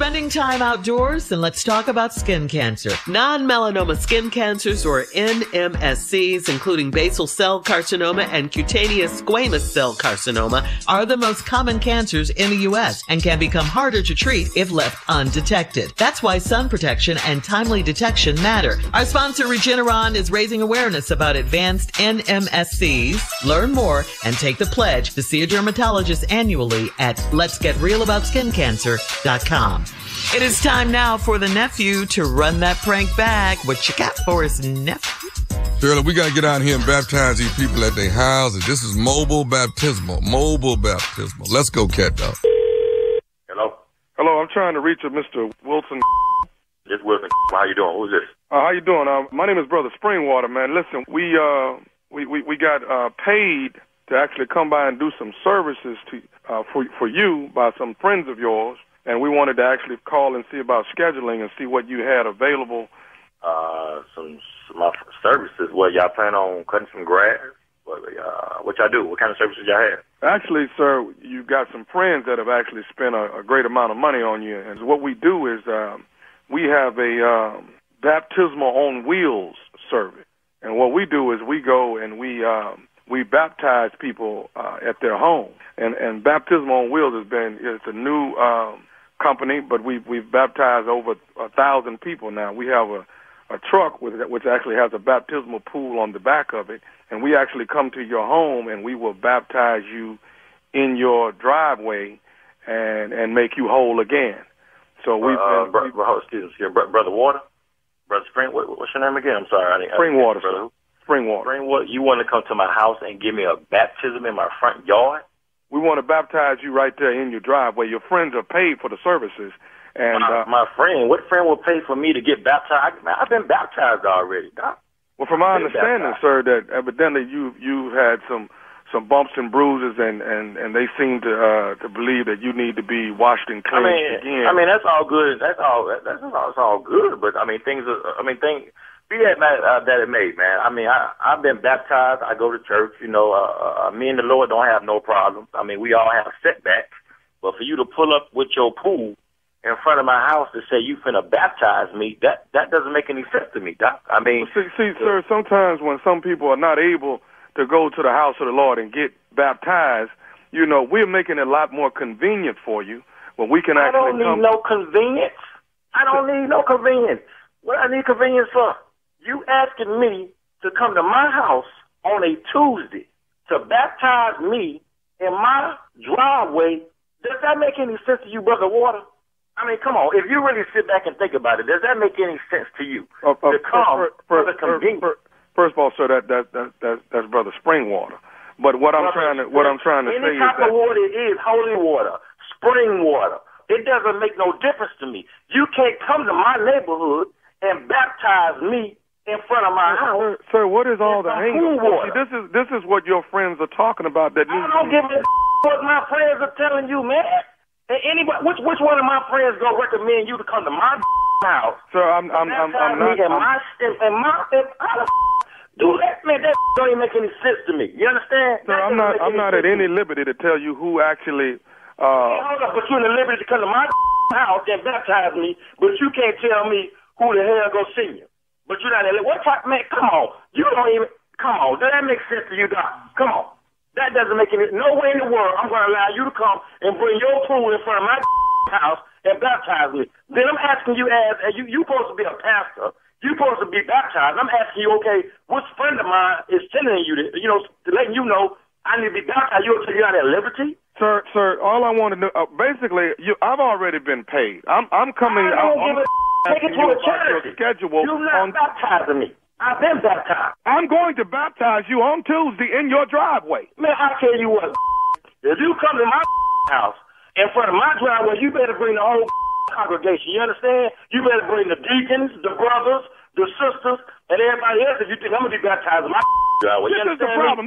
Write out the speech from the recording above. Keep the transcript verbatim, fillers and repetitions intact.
spending time outdoors? Then let's talk about skin cancer. Non-melanoma skin cancers, or N M S Cs, including basal cell carcinoma and cutaneous squamous cell carcinoma, are the most common cancers in the U S and can become harder to treat if left undetected. That's why sun protection and timely detection matter. Our sponsor, Regeneron, is raising awareness about advanced N M S Cs. Learn more and take the pledge to see a dermatologist annually at lets get real about skin cancer dot com. It is time now for the nephew to run that prank back. What you got for us, nephew? Shirley, we got to get out here and baptize these people at their houses. This is mobile baptismal. Mobile baptismal. Let's go, cat dog. Hello? Hello, I'm trying to reach a Mister Wilson. This Wilson. How you doing? Who's this? Uh, how you doing? Uh, my name is Brother Springwater, man. Listen, we uh we we, we got uh, paid to actually come by and do some services to uh, for for you by some friends of yours, and we wanted to actually call and see about scheduling and see what you had available. Uh, some, some uh, services. What, y'all plan on cutting some grass? What, uh, what y'all do? What kind of services y'all have? Actually, sir, you've got some friends that have actually spent a, a great amount of money on you, and what we do is um, we have a um, baptismal on wheels service, and what we do is we go and we um, we baptize people uh, at their home, and and Baptismal on Wheels has been it's a new um, company, but we we've baptized over a thousand people now. We have a a truck with which actually has a baptismal pool on the back of it, and we actually come to your home and we will baptize you in your driveway and and make you whole again. So we've uh, been, bro, we've, bro, excuse me, Brother Water, Brother Spring. What, what's your name again? I'm sorry, I didn't. Springwater, brother. Springwater. Springwater. You want to come to my house and give me a baptism in my front yard? We want to baptize you right there in your driveway. Your friends are paid for the services. And my, uh, my friend, what friend will pay for me to get baptized? I, I've been baptized already, Doc. Well, from my Been understanding, baptized. sir, that evidently you you had some some bumps and bruises, and, and, and they seem to uh, to believe that you need to be washed and I cleansed mean, again. I mean that's all good. That's all. That's, that's all. It's all good. But I mean, things. Are, I mean, things. Be that uh, that it may, man. I mean, I I've been baptized. I go to church. You know, uh, uh, me and the Lord don't have no problems. I mean, we all have setbacks. But for you to pull up with your pool in front of my house to say you finna baptize me, that that doesn't make any sense to me, Doc. I mean, see, see, sir, sometimes when some people are not able to go to the house of the Lord and get baptized, you know, we're making it a lot more convenient for you when we can I actually don't need come. no convenience. I don't need no convenience. What I need convenience for? You asking me to come to my house on a Tuesday to baptize me in my driveway. Does that make any sense to you, Brother Water? I mean, come on. If you really sit back and think about it, does that make any sense to you? Uh, uh, to come first, for first, the convenience? first, first of all, sir, that that that, that that's Brother Springwater. But what I'm Brother, trying to what I'm trying to any say is type that of water is holy water, spring water. It doesn't make no difference to me. You can't come to my neighborhood and baptize me in front of my house. Sir, sir, what is all the It's hang-up? cool See, this is this is what your friends are talking about. That I don't give a what my friends are telling you, man. And anybody, which which one of my friends gonna recommend you to come to my house? Sir, I'm I'm I'm, I'm not. In I'm, my in, in my in, how the do that, man? That don't even make any sense to me. You understand? Sir, That I'm doesn't not make I'm not at sense to any me. liberty to tell you who actually. Hey, Uh, hold up, but you're in the liberty to come to my house and baptize me, but you can't tell me who the hell gonna see you. But you're not in it. What type, man? Come on. You don't even, come on. Does that make sense to you, Doc? Come on. That doesn't make any, no way in the world I'm going to allow you to come and bring your pool in front of my house and baptize me. Then I'm asking you as, as you, you supposed to be a pastor. You supposed to be baptized. I'm asking you, okay, which friend of mine is sending you to, you know, to letting you know I need to be baptized. You don't take you out at liberty? sir, sir, all I want to know, uh, basically, you, I've already been paid. I'm I'm coming. I don't I'm, give a I'm take it asking to you a about your charity. schedule. You're not on, baptizing me. I've been baptized. I'm going to baptize you on Tuesday in your driveway. Man, I tell you what, if you come to my house in front of my driveway, you better bring the whole congregation. You understand? You better bring the deacons, the brothers, the sisters, and everybody else if you think I'm going to be baptized in my driveway. You This is the understand me? problem.